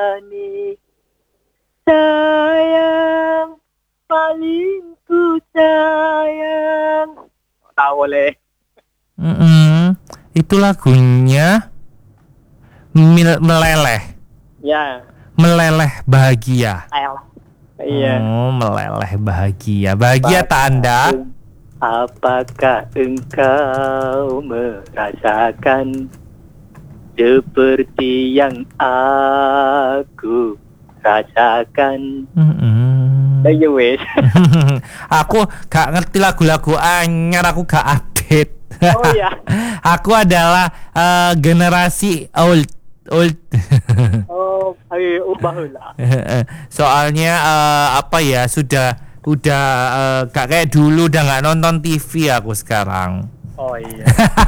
Ani sayang paling ku sayang. Tahu boleh. Itu lagunya meleleh. Ya. Meleleh bahagia. Iya. Meleleh bahagia. Bahagia tak Anda? Apakah engkau merasakan seperti yang aku rasakan? Ayo wes. Aku gak ngerti lagu-lagu anyar, aku gak update. Oh iya. Aku adalah generasi old. Oh, ayo ubahlah. Soalnya apa ya, udah gak kayak dulu, udah gak nonton TV aku sekarang. Oh iya.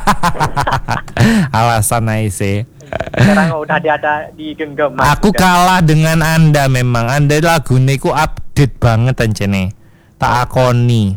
Alasan aja sih. Sekarang udah ada di genggam. Aku kalah dengan Anda memang. Anda lagunya ku update banget ancene. Tak akoni.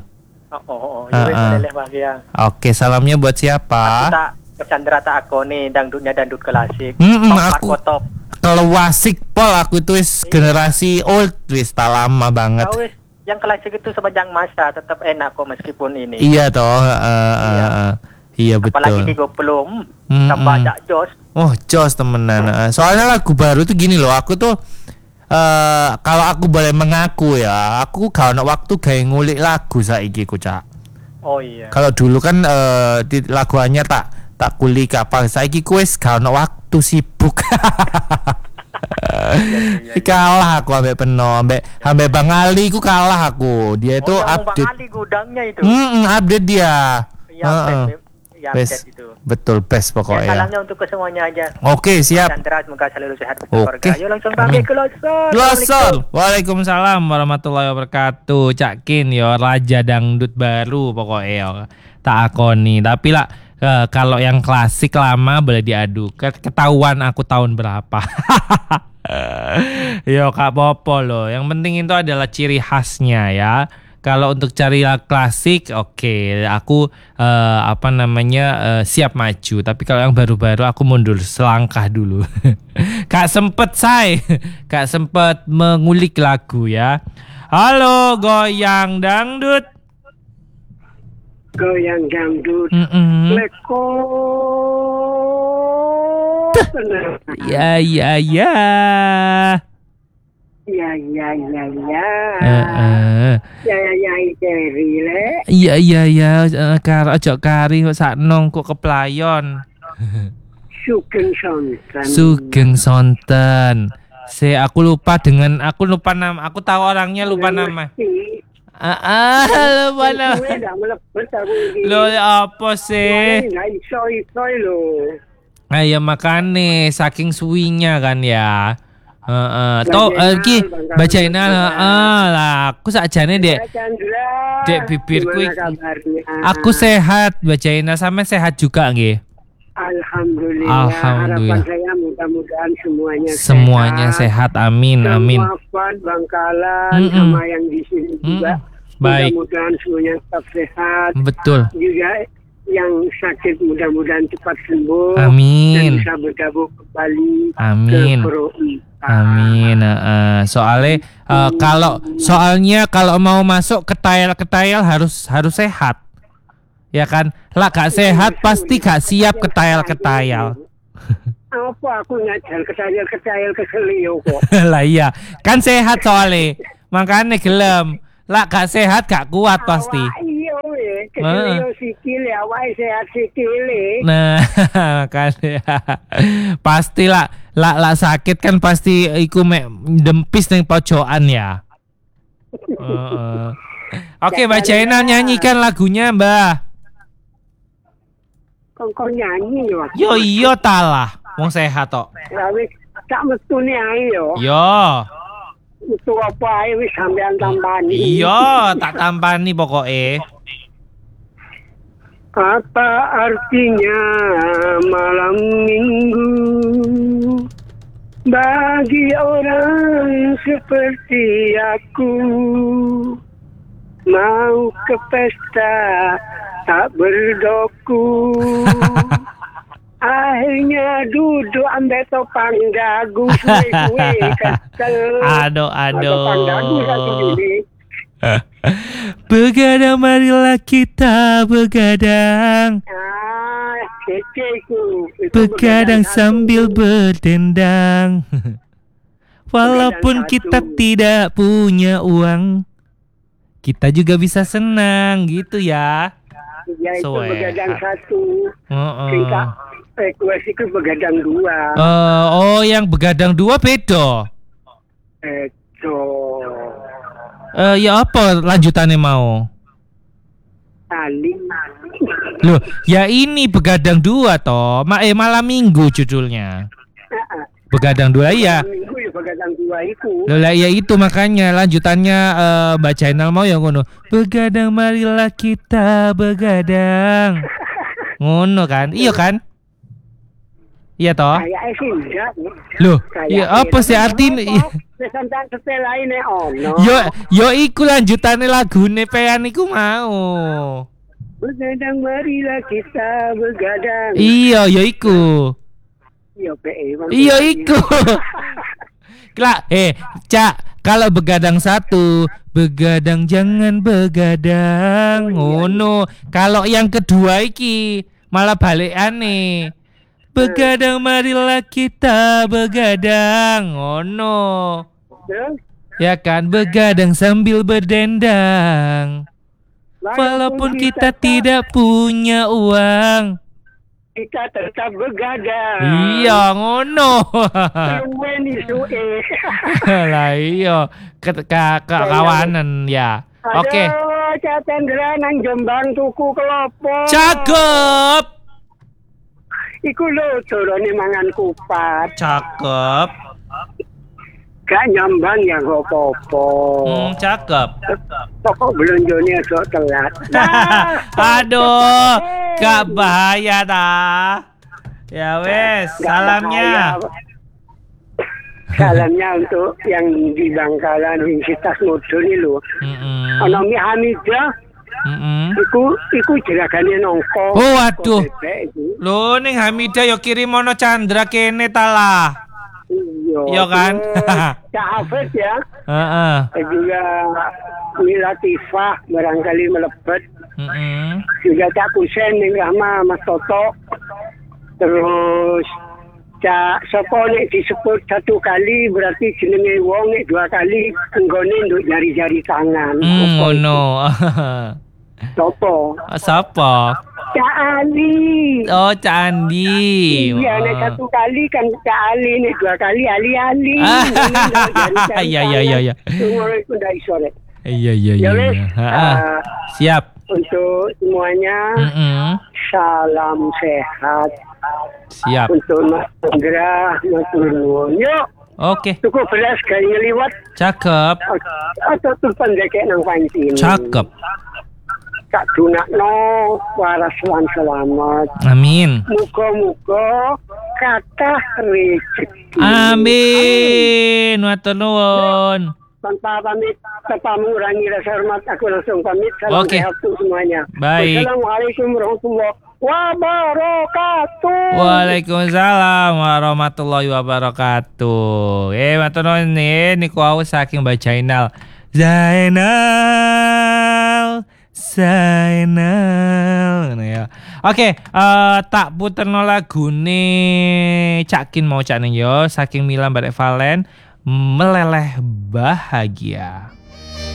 Oke, salamnya buat siapa? Aku tak Chandra tak akoni, dangdutnya dangdut klasik. Aku klasik pol, aku itu generasi old, wis tak lama banget. Yang klasik itu sepanjang masa tetap enak kok meskipun ini. Iya toh. Iya betul. Apalagi di belum tambah ada jos. Oh jos temenan. Soalnya lagu baru tuh gini loh, aku tuh kalau aku boleh mengaku ya, aku gak ada waktu gaya ngulik lagu saiki ku Cak. Oh iya. Kalau dulu kan di lagu anyar tak kulik apa, saiki ku wis gak ada waktu, sibuk. Kalah aku ambek Peno, ambek Bang Ali ku kalah aku. Dia itu update. Bang Ali gudangnya itu. Update dia. Best itu. Betul, best pokoknya. Salamnya untuk kesemuanya aja. Oke, siap. Chandra semoga selalu sehat berkeluarga. Ayo langsung bagi Glosor. Waalaikumsalam warahmatullahi wabarakatuh. Cakin yo raja dangdut baru pokoknya yo. Tak akoni, tapi lah kalau yang klasik lama boleh diadu. Ketahuan aku tahun berapa. Yo Kak Popo loh. Yang penting itu adalah ciri khasnya ya. Kalau untuk cari klasik, oke, aku siap maju. Tapi kalau yang baru-baru aku mundur selangkah dulu. Gak sempet gak sempet mengulik lagu ya. Halo, goyang dangdut. Goyang dangdut. Leko. Ya. Iya. Karo ojo kari kok saknong kok keplayon. Sugeng sonten. Aku lupa nama. Aku tahu orangnya, lupa nama. Lupa nama. Lo apa sih? Ayo makane saking suwinya kan ya. Bacain lah. Aku sakjane dek bibirku. Aku sehat, bacain sampe sehat juga nggih. Alhamdulillah. Harapan saya mudah-mudahan semuanya sehat. Amin. Bangkalan sama yang di sini juga. Baik. Mudah-mudahan semuanya tetap sehat. Betul. Juga yang sakit mudah-mudahan cepat sembuh. Amin. Dan bisa bergabung kembali. Amin. Ke Pro. Amin. Soalnya kalau mau masuk ketayal harus sehat. Ya kan? Lah gak sehat pasti gak siap ketayal. Apa aku ngajar ketayal keselio kok. Lah iya, kan sehat soalnya. Makanya gelem. Lah gak sehat gak kuat pasti. Iya keselio sikil ya, awake sehat sikil. Nah, makanya pastilah lah sakit kan pasti iku dempis ning pojokan ya. Oke, Mbak Jaina nyanyikan lagunya, Mbak. Kok nyanyi yo. Yo iya talah, wong sehat tok. Ya wis tak mestune ae yo. Yo. Metu apa ae wis sampean tampani. Iya, tak tampani pokoke. Apa artinya malam minggu bagi orang seperti aku? Mau ke pesta tak berdoku, Akhirnya duduk ambek topang dagu suwe-suwe kesel. Aduh. Topang dagu satu gini. Begadang marilah kita begadang. Keceku. Begadang sambil berdendang. Walaupun Begadang kita satu. tidak punya uang, kita juga bisa senang gitu ya. Ya itu Suwe. begadang satu. Heeh. Tingkat frekuensi itu begadang dua. Oh, yang begadang 2 beda. Itu. Ya apa lanjutannya mau? Tali. Loh, ya ini begadang 2 toh. Malam minggu judulnya. Begadang 2 iya. Minggu ya begadang dua itu. Loh lah ya itu makanya lanjutannya Mbak Jainal mau yang ngono. Begadang marilah kita begadang. Ngono kan? Iya kan? Iya toh? Kayaknya sih enggak. Loh, ya apa sih artinya? Tentang setel lainnya ono. Yo iku lanjutannya lagune pean iku mau. Begadang marilah kita begadang. Iya, yo iku. Iya PE. Iya iku. Cak, kalau begadang 1, begadang jangan begadang. Ngono. Kalau yang kedua iki malah balik aneh. Begadang marilah kita begadang. Ngono. Ya kan, begadang sambil berdendang. Walaupun kita tidak punya uang, kita tetap begadang. iya ngono. Weni suwe. Lah iya kawanan ya. Oke. Aduh, Cak Tendra nang Jombang tuku kelopo. Cakep. Iku lho turune mangan kupat. Cakep. Gak nyambang ya gak apa-apa. Cakep. Pokok belonjone aja telat. Aduh, gak bahaya dah. Ya wes, salamnya. Salamnya untuk yang di Bangkalan Universitas Mudun ini lho. Ana Mi Hamidah. Iku jeragane nongko. Oh waduh. Lho ning Hamidah yo kirim mono Chandra kene ta lah. Iya kan? Cak Hafiz ya. Heeh. Juga Milatifah barangkali melebet. Juga Cak Kusen ning Rahma Mas Toto. Terus Cak Sopo nek disebut 1 kali berarti jenenge wong nek 2 kali enggone nduk jari-jari tangan. Ngono. Sopo? Siapa? Cak Ali. Oh, Cak Andi. Iya, nek 1 kali kan Cak Ali, nek 2 kali Ali-ali. Iya. Semua itu ndak iso rek. Iya. Ya wes. Siap. Untuk semuanya salam sehat. Siap. Untuk Mas Indra, Mas Nuruh. Yuk. Oke. Tuku beras kali ngeliwat. Cakep. Atau tuh pendekek nang panci. Cakep. Kak Dunakno waras lan selamat. Amin. Muga-muga kathah rezeki. Amin. Matur nuwun. Tanpa pamit, tanpa mengurangi rasa hormat, aku langsung pamit. Salam Oke. sehat untuk semuanya. Baik. Assalamualaikum warahmatullahi wabarakatuh. Waalaikumsalam warahmatullahi wabarakatuh. Matur nuwun niku aku saking Mbak Jainal. Zainal ngono ya. Oke, tak puterno lagune Cakin mau Cak ning yo saking Milan Barek Valen meleleh bahagia.